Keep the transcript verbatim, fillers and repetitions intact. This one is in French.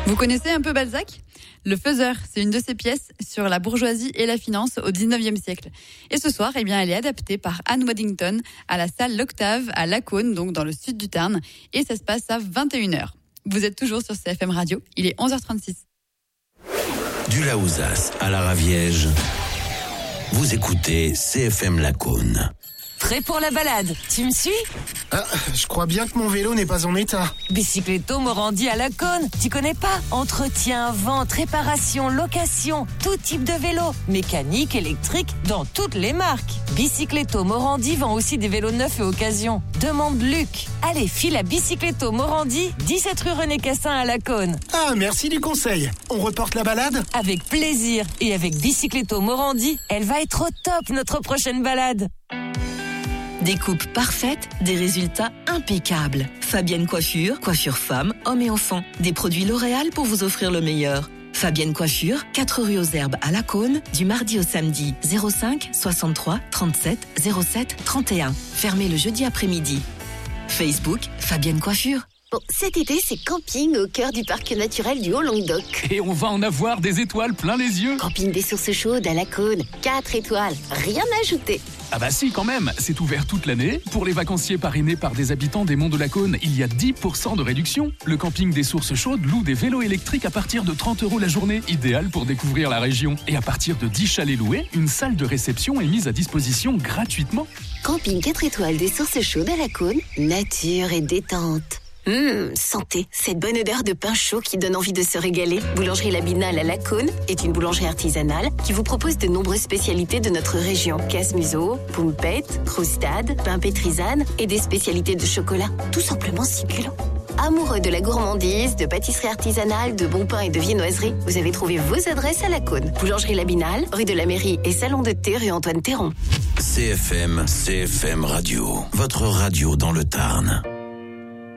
Vous connaissez un peu Balzac ? Le Faiseur, c'est une de ses pièces sur la bourgeoisie et la finance au dix-neuvième siècle. Et ce soir, eh bien, elle est adaptée par Anne Waddington à la salle L'Octave à Lacaune, donc dans le sud du Tarn. Et ça se passe à vingt et une heures. Vous êtes toujours sur C F M Radio, il est onze heures trente-six. Du Laouzas à la Raviège, vous écoutez C F M Lacaune. Prêt pour la balade, tu me suis ? Ah, je crois bien que mon vélo n'est pas en état. Bicycletto Morandi à Lacaune, tu connais pas ? Entretien, vente, réparation, location, tout type de vélo, mécanique, électrique, dans toutes les marques. Bicycletto Morandi vend aussi des vélos neufs et occasions. Demande Luc. Allez, file à Bicycletto Morandi, dix-sept rue René Cassin à Lacaune. Ah, merci du conseil. On reporte la balade ? Avec plaisir. Et avec Bicycletto Morandi, elle va être au top notre prochaine balade. Des coupes parfaites, des résultats impeccables. Fabienne Coiffure, coiffure femme, hommes et enfants. Des produits L'Oréal pour vous offrir le meilleur. Fabienne Coiffure, quatre rue aux Herbes à Lacaune, du mardi au samedi, zéro cinq soixante-trois trente-sept zéro sept trente et un. Fermé le jeudi après-midi. Facebook, Fabienne Coiffure. Bon, cet été, c'est camping au cœur du parc naturel du Haut-Languedoc. Et on va en avoir des étoiles plein les yeux. Camping des Sources Chaudes à Lacaune, quatre étoiles, rien à ajouter. Ah bah si, quand même, c'est ouvert toute l'année. Pour les vacanciers parrainés par des habitants des Monts de Lacaune, il y a dix pour cent de réduction. Le camping des Sources Chaudes loue des vélos électriques à partir de trente euros la journée, idéal pour découvrir la région. Et à partir de dix chalets loués, une salle de réception est mise à disposition gratuitement. Camping quatre étoiles des Sources Chaudes à Lacaune, nature et détente. Hum, santé, cette bonne odeur de pain chaud qui donne envie de se régaler. Boulangerie La Binale à Lacaune est une boulangerie artisanale qui vous propose de nombreuses spécialités de notre région. Casse-museau, poumpette, croustade, pain pétrisane et des spécialités de chocolat. Tout simplement succulent. Amoureux de la gourmandise, de pâtisserie artisanale, de bons pains et de viennoiserie, vous avez trouvé vos adresses à Lacaune. Boulangerie La Binale, rue de la Mairie et salon de thé rue Antoine Théron. C F M, C F M Radio, votre radio dans le Tarn.